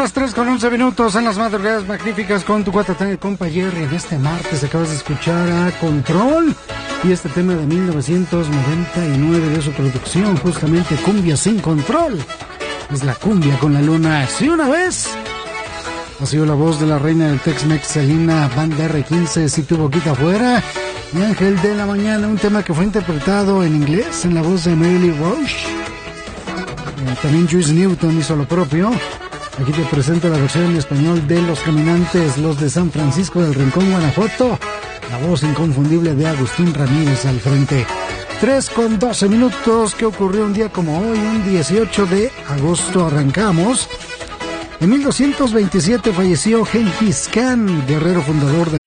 las 3:11 en las madrugadas magníficas con tu cuate, compa Jerry. En este martes acabas de escuchar a Control y este tema de 1999 de su producción, justamente Cumbia sin Control. Es la cumbia con la luna. Sí, una vez ha sido la voz de la reina del Tex-Mex, Selena, Banda R15, Si tu boquita afuera, y Ángel de la Mañana, un tema que fue interpretado en inglés en la voz de Mary Roche. También Juice Newton hizo lo propio. Aquí te presento la versión en español de Los Caminantes, los de San Francisco del Rincón, Guanajuato. La voz inconfundible de Agustín Ramírez al frente. 3:12. ¿Qué ocurrió un día como hoy? Un 18 de agosto arrancamos. En 1227 falleció Gengis Khan, guerrero fundador de